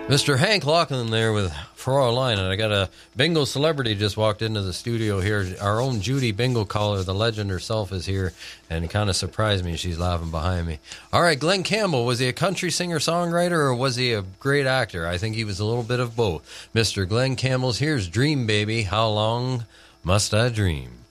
Mr. Hank Lachlan there with For Our Line, and I got a bingo celebrity just walked into the studio here. Our own Judy Bingo Caller, the legend herself, is here, and it kind of surprised me. She's laughing behind me. All right, Glenn Campbell, was he a country singer-songwriter, or was he a great actor? I think he was a little bit of both. Mr. Glenn Campbell's Here's Dream Baby, How Long Must I Dream?